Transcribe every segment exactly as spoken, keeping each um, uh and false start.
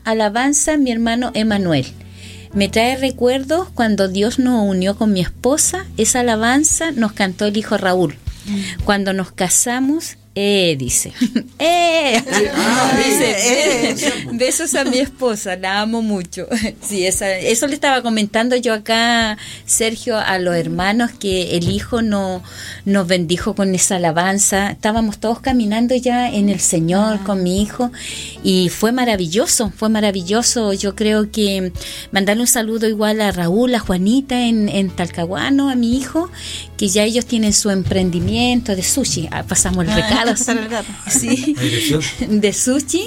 alabanza mi hermano Emanuel. Me trae recuerdos cuando Dios nos unió con mi esposa. Esa alabanza nos cantó el hijo Raúl. Cuando nos casamos, eh, dice, eh, Ah, dice, eh, eh, besos a mi esposa, la amo mucho. Sí, esa, eso le estaba comentando yo acá, Sergio, a los hermanos, que el hijo no, nos bendijo con esa alabanza. Estábamos todos caminando ya en el Señor con mi hijo y fue maravilloso, fue maravilloso. Yo creo que mandarle un saludo igual a Raúl, a Juanita en, en Talcahuano, a mi hijo, que ya ellos tienen su emprendimiento de sushi. Ah, pasamos el Ah, recado. pasar el gato. Sí, de sushi.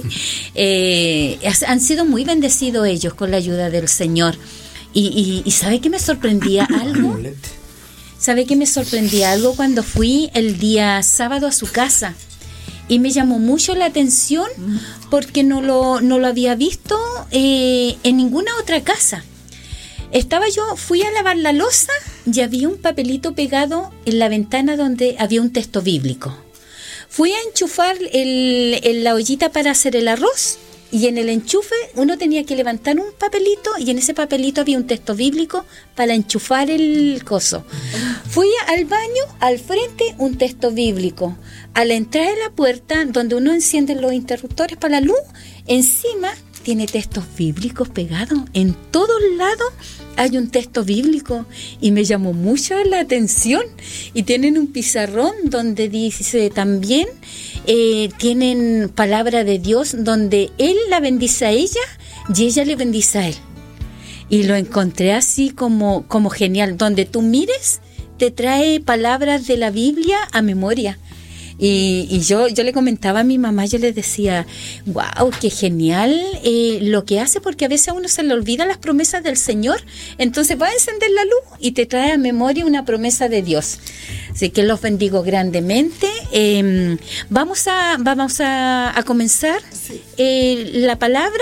Eh, han sido muy bendecidos ellos con la ayuda del Señor. Y, y, y ¿sabe qué me sorprendía algo? ¿Sabe qué me sorprendía algo cuando fui el día sábado a su casa? Y me llamó mucho la atención porque no lo, no lo había visto eh, en ninguna otra casa. Estaba yo, fui a lavar la loza y había un papelito pegado en la ventana donde había un texto bíblico. Fui a enchufar el, el, la ollita para hacer el arroz y en el enchufe uno tenía que levantar un papelito y en ese papelito había un texto bíblico para enchufar el coso. Fui al baño, al frente un texto bíblico. A la entrada de la puerta donde uno enciende los interruptores para la luz, encima tiene textos bíblicos pegados. En todos lados hay un texto bíblico y me llamó mucho la atención. Y tienen un pizarrón donde dice también, eh, tienen palabra de Dios donde Él la bendice a ella y ella le bendice a Él. Y lo encontré así como, como genial. Donde tú mires, te trae palabras de la Biblia a memoria. Y, y yo yo le comentaba a mi mamá, yo le decía, wow, qué genial eh, lo que hace, porque a veces a uno se le olvidan las promesas del Señor, entonces va a encender la luz y te trae a memoria una promesa de Dios. Así que los bendigo grandemente. Eh, vamos a vamos a, a comenzar eh, la palabra.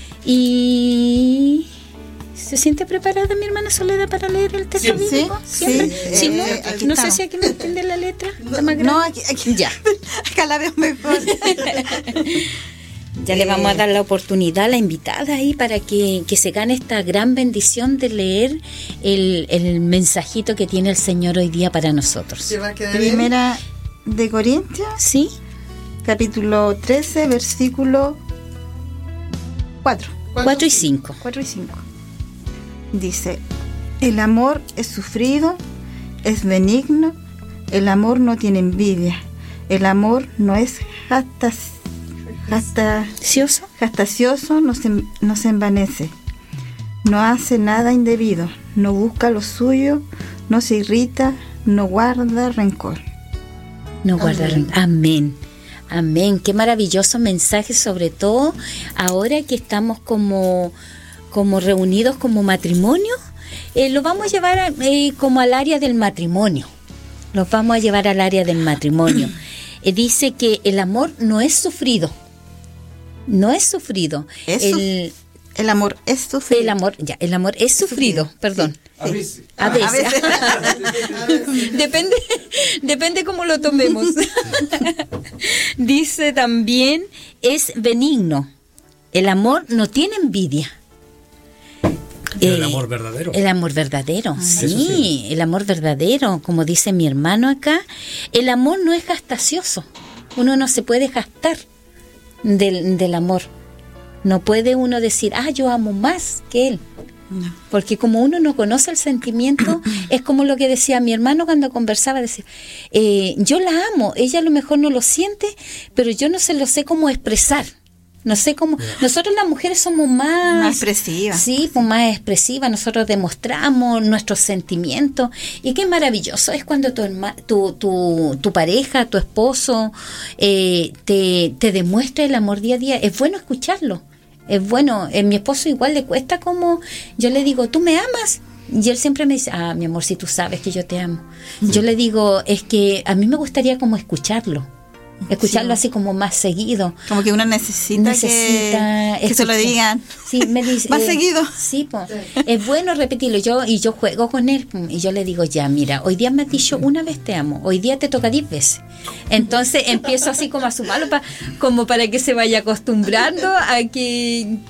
Y ¿se siente preparada mi hermana Soledad para leer el texto Sí, bíblico? sí, ¿Siempre? sí, Si no, eh, aquí no sé estamos. si aquí no entiende la letra. ¿Está más No, grande? aquí, aquí Ya. acá la veo mejor. Ya le vamos a dar la oportunidad a la invitada ahí para que, que se gane esta gran bendición de leer el, el mensajito que tiene el Señor hoy día para nosotros. ¿Se va a quedar bien? Primera de Corintios, ¿Sí? capítulo trece, versículo cuatro. Cuatro y cinco. cuatro y cinco. Dice, el amor es sufrido, es benigno, el amor no tiene envidia, el amor no es jactas, jacta, ¿Cioso? jactacioso, no se, no se envanece, no hace nada indebido, no busca lo suyo, no se irrita, no guarda rencor. No guarda Amén. rencor. Amén. Amén. Qué maravilloso mensaje, sobre todo ahora que estamos como, como reunidos como matrimonio. Eh, lo vamos a llevar a, eh, como al área del matrimonio. Los vamos a llevar al área del matrimonio. Eh, dice que el amor no es sufrido. No es sufrido. Es el, El amor es sufrido. el amor, ya, el amor es sufrido, Sufrido, perdón. A veces. A veces. A veces. A veces. depende, depende cómo lo tomemos. Dice también, es benigno. El amor no tiene envidia. El Eh, amor verdadero. El amor verdadero, Eso sí, sí. el amor verdadero, como dice mi hermano acá. El amor no es gastacioso. Uno no se puede gastar del, del amor. No puede uno decir, ah, yo amo más que él. No. Porque como uno no conoce el sentimiento, es como lo que decía mi hermano cuando conversaba, decía, eh, yo la amo, ella a lo mejor no lo siente, pero yo no se lo sé cómo expresar. No sé cómo, nosotros las mujeres somos más... Más expresiva. Sí, pues más expresiva, nosotros demostramos nuestros sentimientos. Y qué maravilloso es cuando tu, herma, tu, tu, tu pareja, tu esposo, eh, te, te demuestra el amor día a día. Es bueno escucharlo. Es bueno, a mi esposo igual le cuesta como, yo le digo, ¿tú me amas? Y él siempre me dice, ah, mi amor, si tú sabes que yo te amo. Sí. Yo le digo, es que a mí me gustaría como escucharlo. Escucharlo sí. Así como más seguido. Como que uno necesita, necesita que, que se lo digan. Sí, me dice, más eh, seguido. Sí, po. Sí, es bueno repetirlo. Yo y yo juego con él y yo le digo, ya, mira, hoy día me has dicho una vez te amo, hoy día te toca diez veces. Entonces empiezo así como a sumarlo pa, como para que se vaya acostumbrando a que,